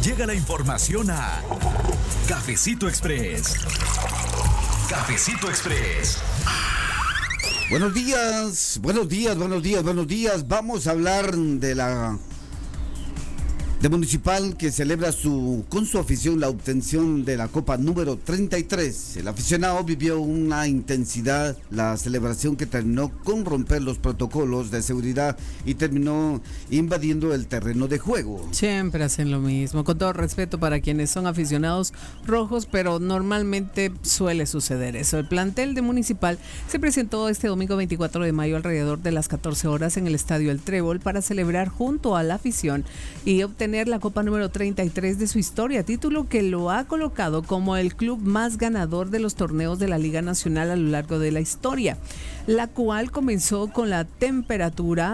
Llega la información a Cafecito Express. Cafecito Express. Buenos días. Vamos a hablar de Municipal, que celebra con su afición la obtención de la Copa número 33. El aficionado vivió una intensidad la celebración que terminó con romper los protocolos de seguridad y terminó invadiendo el terreno de juego. Siempre hacen lo mismo, con todo respeto para quienes son aficionados rojos, pero normalmente suele suceder eso. El plantel de Municipal se presentó este domingo 24 de mayo alrededor de las 14 horas en el Estadio El Trébol para celebrar junto a la afición y obtener la Copa número 33 de su historia, título que lo ha colocado como el club más ganador de los torneos de la Liga Nacional a lo largo de la historia, la cual comenzó con la temperatura